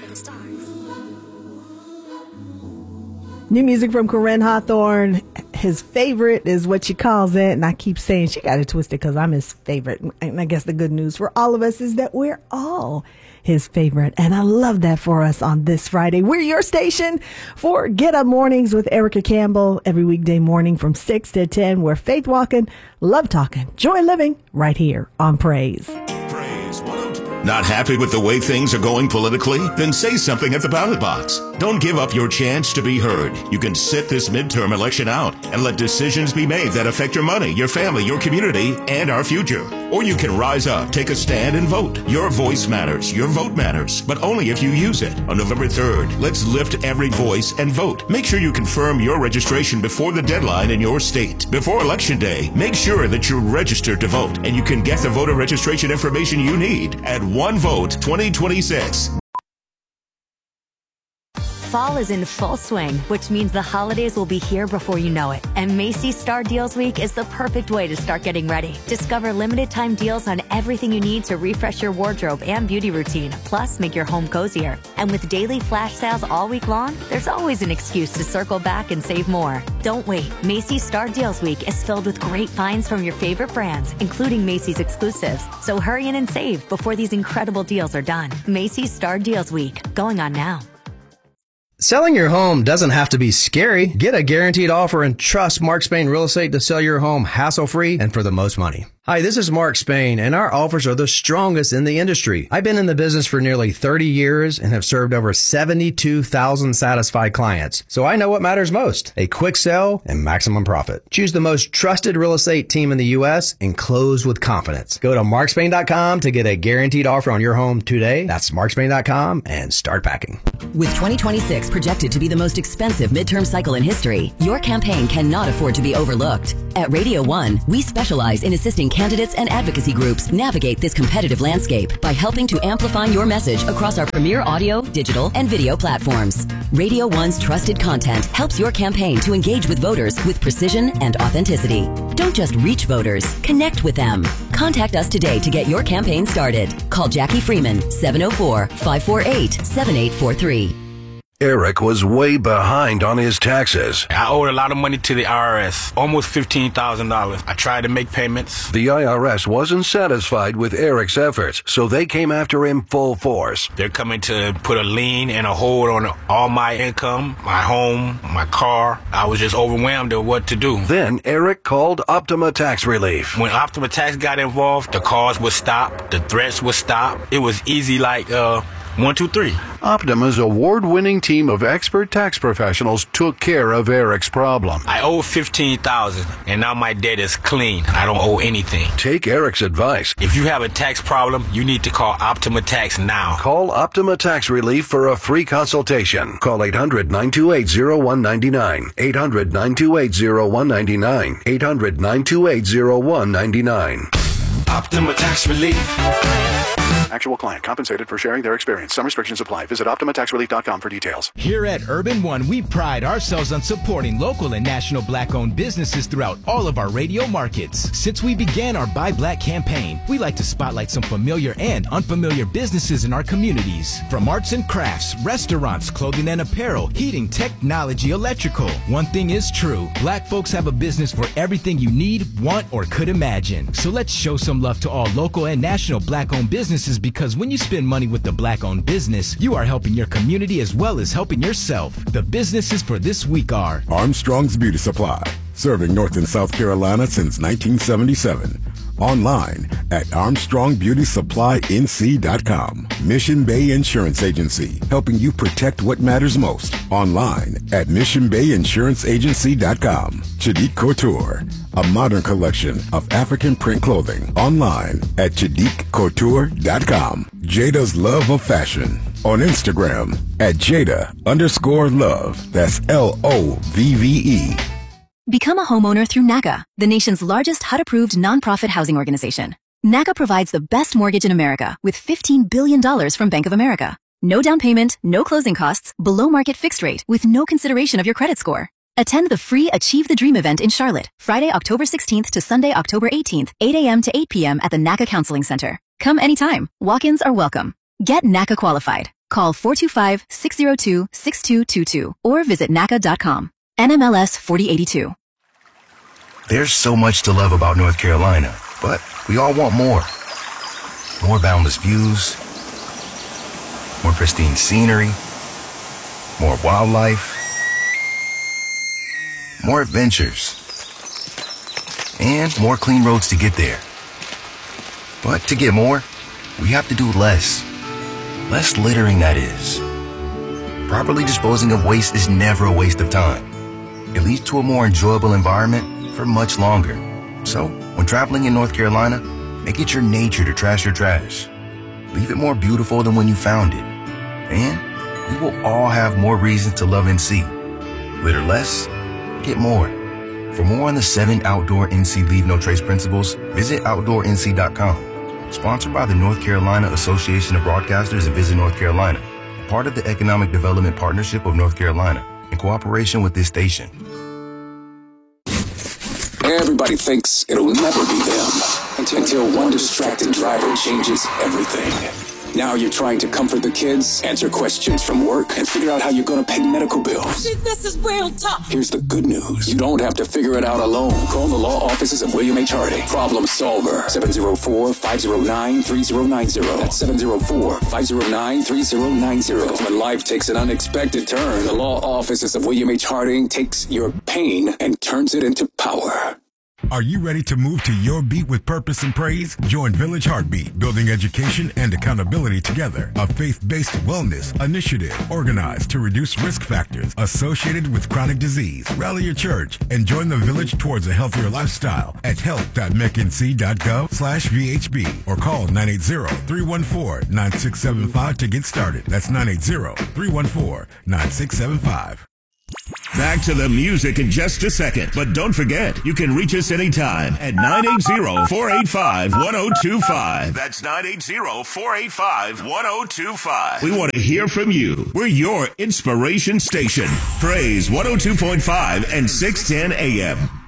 New music from Corinne Hawthorne. His favorite is what she calls it. And I keep saying she got it twisted because I'm his favorite. And I guess the good news for all of us is that we're all his favorite. And I love that for us on this Friday. We're your station for Get Up Mornings with Erica Campbell every weekday morning from 6 to 10. We're faith walking, love talking, joy living right here on Praise. Not happy with the way things are going politically? Then say something at the ballot box. Don't give up your chance to be heard. You can sit this midterm election out and let decisions be made that affect your money, your family, your community, and our future. Or you can rise up, take a stand, and vote. Your voice matters. Your vote matters. But only if you use it. On November 3rd, let's lift every voice and vote. Make sure you confirm your registration before the deadline in your state. Before Election Day, make sure that you're registered to vote. And you can get the voter registration information you need at One Vote 2026. Fall is in full swing, which means the holidays will be here before you know it. And Macy's Star Deals Week is the perfect way to start getting ready. Discover limited time deals on everything you need to refresh your wardrobe and beauty routine, plus make your home cozier. And with daily flash sales all week long, there's always an excuse to circle back and save more. Don't wait. Macy's Star Deals Week is filled with great finds from your favorite brands, including Macy's exclusives. So hurry in and save before these incredible deals are done. Macy's Star Deals Week, going on now. Selling your home doesn't have to be scary. Get a guaranteed offer and trust Mark Spain Real Estate to sell your home hassle-free and for the most money. Hi, this is Mark Spain, and our offers are the strongest in the industry. I've been in the business for nearly 30 years and have served over 72,000 satisfied clients. So I know what matters most: a quick sell and maximum profit. Choose the most trusted real estate team in the U.S. and close with confidence. Go to markspain.com to get a guaranteed offer on your home today. That's markspain.com and start packing. With 2026 projected to be the most expensive midterm cycle in history, your campaign cannot afford to be overlooked. At Radio 1, we specialize in assisting candidates and advocacy groups navigate this competitive landscape by helping to amplify your message across our premier audio, digital, and video platforms. Radio 1's trusted content helps your campaign to engage with voters with precision and authenticity. Don't just reach voters, connect with them. Contact us today to get your campaign started. Call Jackie Freeman, 704-548-7843. Eric was way behind on his taxes. I owed a lot of money to the IRS, almost $15,000. I tried to make payments. The IRS wasn't satisfied with Eric's efforts, so they came after him full force. They're coming to put a lien and a hold on all my income, my home, my car. I was just overwhelmed at what to do. Then Eric called Optima Tax Relief. When Optima Tax got involved, the calls would stop, the threats would stop. It was easy like 1, 2, 3. Optima's award-winning team of expert tax professionals took care of Eric's problem. I owe $15,000, and now my debt is clean. I don't owe anything. Take Eric's advice. If you have a tax problem, you need to call Optima Tax now. Call Optima Tax Relief for a free consultation. Call 800-928-0199. 800-928-0199. 800-928-0199. Optima Tax Relief. Actual client compensated for sharing their experience. Some restrictions apply. Visit OptimaTaxRelief.com for details. Here at Urban One, we pride ourselves on supporting local and national Black-owned businesses throughout all of our radio markets. Since we began our Buy Black campaign, we like to spotlight some familiar and unfamiliar businesses in our communities. From arts and crafts, restaurants, clothing and apparel, heating, technology, electrical. One thing is true, Black folks have a business for everything you need, want, or could imagine. So let's show some love to all local and national Black-owned businesses, because when you spend money with a Black-owned business, you are helping your community as well as helping yourself. The businesses for this week are Armstrong's Beauty Supply, serving North and South Carolina since 1977. Online at ArmstrongBeautySupplyNC.com. Mission Bay Insurance Agency, helping you protect what matters most. Online at MissionBayInsuranceAgency.com. Chadique Couture, a modern collection of African print clothing. Online at ChadiqueCouture.com. Jada's Love of Fashion. On Instagram at Jada_love. That's LOVVE. Become a homeowner through NACA, the nation's largest HUD-approved nonprofit housing organization. NACA provides the best mortgage in America with $15 billion from Bank of America. No down payment, no closing costs, below market fixed rate with no consideration of your credit score. Attend the free Achieve the Dream event in Charlotte, Friday, October 16th to Sunday, October 18th, 8 a.m. to 8 p.m. at the NACA Counseling Center. Come anytime. Walk-ins are welcome. Get NACA qualified. Call 425-602-6222 or visit NACA.com. NMLS 4082. There's so much to love about North Carolina, but we all want more. More boundless views, more pristine scenery, more wildlife, more adventures, and more clean roads to get there. But to get more, we have to do less. Less littering, that is. Properly disposing of waste is never a waste of time. It leads to a more enjoyable environment for much longer. So, when traveling in North Carolina, make it your nature to trash your trash. Leave it more beautiful than when you found it. And we will all have more reasons to love NC. Litter less, get more. For more on the 7 Outdoor NC Leave No Trace principles, visit OutdoorNC.com. Sponsored by the North Carolina Association of Broadcasters and Visit North Carolina, part of the Economic Development Partnership of North Carolina, in cooperation with this station. Everybody thinks it'll never be them until one distracted driver changes everything. Now you're trying to comfort the kids, answer questions from work, and figure out how you're going to pay medical bills. This is real tough. Here's the good news. You don't have to figure it out alone. Call the law offices of William H. Harding. Problem Solver. 704-509-3090. That's 704-509-3090. When life takes an unexpected turn, the law offices of William H. Harding takes your pain and turns it into power. Are you ready to move to your beat with purpose and praise? Join Village Heartbeat, building education and accountability together. A faith-based wellness initiative organized to reduce risk factors associated with chronic disease. Rally your church and join the village towards a healthier lifestyle at health.mecnc.gov/VHB or call 980-314-9675 to get started. That's 980-314-9675. Back to the music in just a second. But don't forget, you can reach us anytime at 980-485-1025. That's 980-485-1025. We want to hear from you. We're your inspiration station. Praise 102.5 and 610 AM.